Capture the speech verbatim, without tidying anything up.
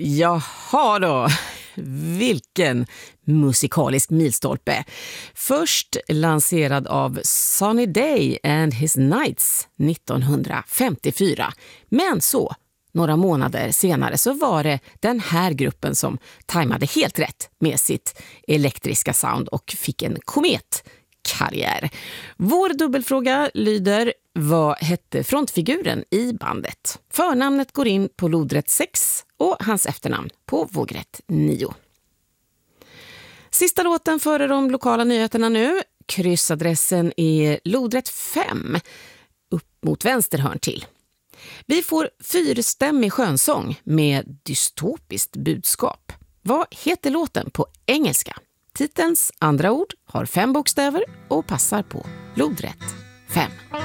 Jaha då, vilken musikalisk milstolpe. Först lanserad av Sunny Day and His Nights nittonhundrafemtiofyra. Men så, några månader senare så var det den här gruppen som tajmade helt rätt med sitt elektriska sound och fick en kometkarriär. Vår dubbelfråga lyder: vad hette frontfiguren i bandet? Förnamnet går in på lodrätt sex och hans efternamn på vågrätt nio. Sista låten före de lokala nyheterna nu. Kryssadressen är lodrätt fem, upp mot vänster hörn till. Vi får fyrstämmig skönsång med dystopiskt budskap. Vad heter låten på engelska? Titelns andra ord har fem bokstäver och passar på lodrätt fem.